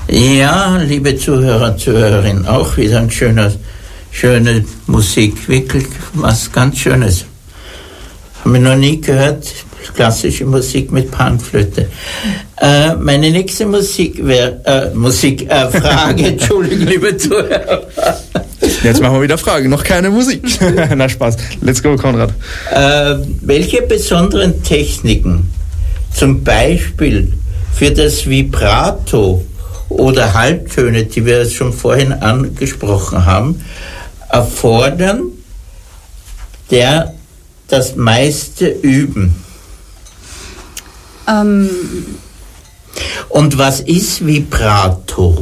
Ja, liebe Zuhörer, Zuhörerinnen, auch wieder ein schöne Musik, wirklich was ganz Schönes. Haben wir noch nie gehört, klassische Musik mit Panflöte. Meine nächste Frage, Entschuldigung, liebe Zuhörer. Jetzt machen wir wieder Fragen, noch keine Musik. Na Spaß, let's go, Konrad. Welche besonderen Techniken, zum Beispiel für das Vibrato oder Halbtöne, die wir schon vorhin angesprochen haben, erfordern das meiste Üben? Und was ist Vibrato?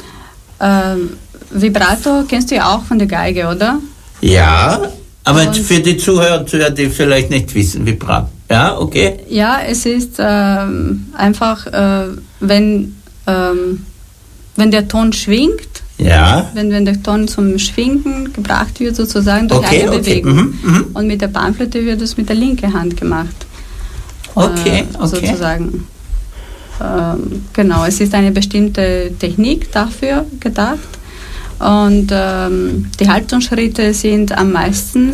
Vibrato kennst du ja auch von der Geige, oder? Ja, aber für die Zuhörer, die vielleicht nicht wissen, Vibrato. Ja, okay. Ja, es ist einfach, wenn der Ton schwingt, ja. Wenn der Ton zum Schwingen gebracht wird, sozusagen durch eine Bewegung. Und mit der Panflöte wird es mit der linken Hand gemacht. Sozusagen. Genau, es ist eine bestimmte Technik dafür gedacht. Und die Haltungsschritte sind am meisten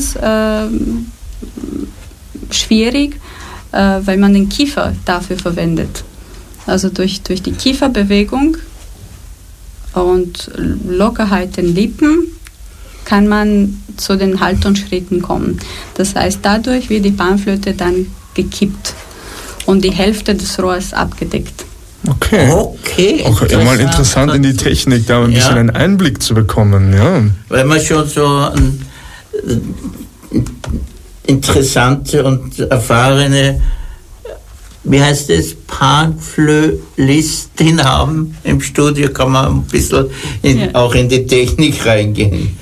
schwierig, weil man den Kiefer dafür verwendet. Also durch die Kieferbewegung und Lockerheit den Lippen kann man zu den Haltungsschritten kommen. Das heißt, dadurch wird die Panflöte dann gekippt und die Hälfte des Rohrs abgedeckt. Okay. Mal interessant in die Technik, da ein bisschen einen Einblick zu bekommen. Ja. Weil man schon so interessante und erfahrene, wie heißt es, Panflötistin haben im Studio, kann man ein bisschen auch in die Technik reingehen.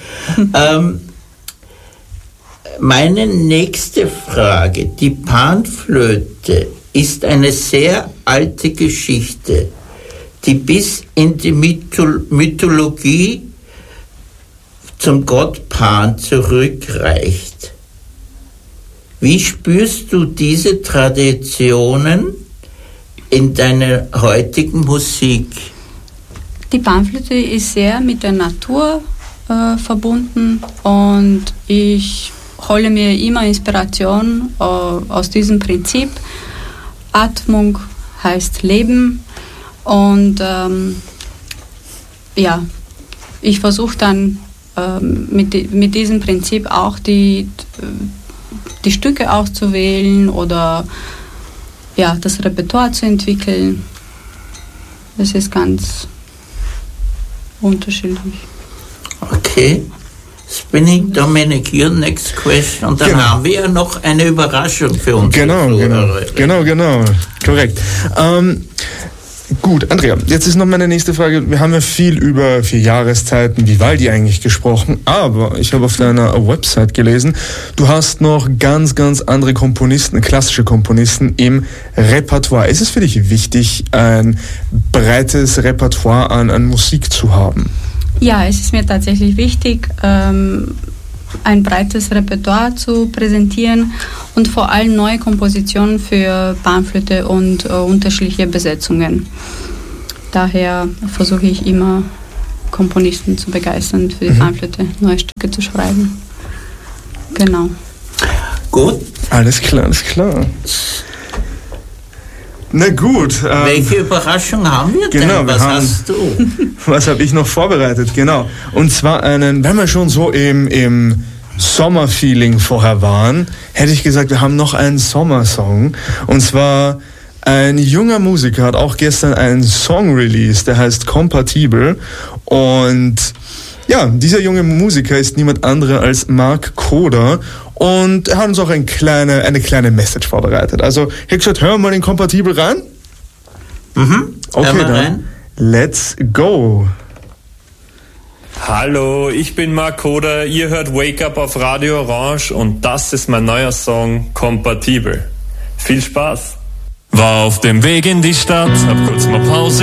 Meine nächste Frage, die Panflöte ist eine sehr alte Geschichte, die bis in die Mythologie zum Gott Pan zurückreicht. Wie spürst du diese Traditionen in deiner heutigen Musik? Die Panflöte ist sehr mit der Natur verbunden und ich hole mir immer Inspiration aus diesem Prinzip. Atmung heißt Leben und ich versuche dann mit diesem Prinzip auch die Stücke auszuwählen oder das Repertoire zu entwickeln. Das ist ganz unterschiedlich. Okay. Spinning Dominic, your next question. Und dann haben wir ja noch eine Überraschung für uns. Genau. Korrekt. Gut, Andrea, jetzt ist noch meine nächste Frage. Wir haben ja viel über 4 Jahreszeiten Vivaldi eigentlich gesprochen, aber ich habe auf deiner Website gelesen, du hast noch ganz, ganz andere Komponisten, klassische Komponisten im Repertoire. Ist es für dich wichtig, ein breites Repertoire an Musik zu haben? Ja, es ist mir tatsächlich wichtig, ein breites Repertoire zu präsentieren und vor allem neue Kompositionen für Panflöte und unterschiedliche Besetzungen. Daher versuche ich immer, Komponisten zu begeistern für die Panflöte, neue Stücke zu schreiben. Genau. Gut. Alles klar. Na gut. Welche Überraschung haben wir denn? Genau, was hast du? Was habe ich noch vorbereitet? Genau. Und zwar wenn wir schon so im Sommerfeeling vorher waren, hätte ich gesagt, wir haben noch einen Sommersong. Und zwar ein junger Musiker hat auch gestern einen Song released, der heißt Compatible. Und ja, dieser junge Musiker ist niemand anderer als Mark Koda. Und er hat uns auch eine kleine Message vorbereitet. Also, ich habe gesagt, hören wir mal den Compatible rein. Okay, dann rein. Let's go. Hallo, ich bin Mark Koda, ihr hört Wake Up auf Radio Orange und das ist mein neuer Song Compatible. Viel Spaß. War auf dem Weg in die Stadt, hab kurz mal Pause